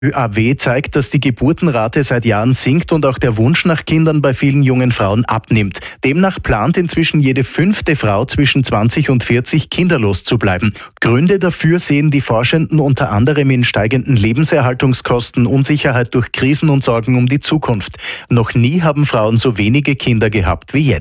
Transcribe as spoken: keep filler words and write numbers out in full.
Ö A W zeigt, dass die Geburtenrate seit Jahren sinkt und auch der Wunsch nach Kindern bei vielen jungen Frauen abnimmt. Demnach plant inzwischen jede fünfte Frau zwischen zwanzig und vierzig kinderlos zu bleiben. Gründe dafür sehen die Forschenden unter anderem in steigenden Lebenserhaltungskosten, Unsicherheit durch Krisen und Sorgen um die Zukunft. Noch nie haben Frauen so wenige Kinder gehabt wie jetzt.